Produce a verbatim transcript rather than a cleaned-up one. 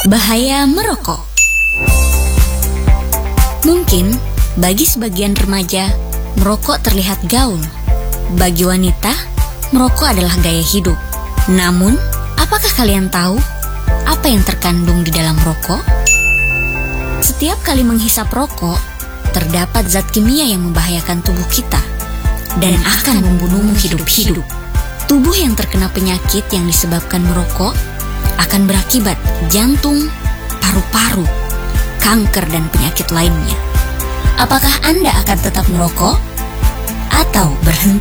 Bahaya merokok. Mungkin bagi sebagian remaja, merokok terlihat gaul. Bagi wanita, merokok adalah gaya hidup. Namun, apakah kalian tahu apa yang terkandung di dalam rokok? Setiap kali menghisap rokok, terdapat zat kimia yang membahayakan tubuh kita dan akan membunuhmu hidup-hidup. Tubuh yang terkena penyakit yang disebabkan merokok akan berakibat jantung, paru-paru, kanker, dan penyakit lainnya. Apakah Anda akan tetap merokok atau berhenti?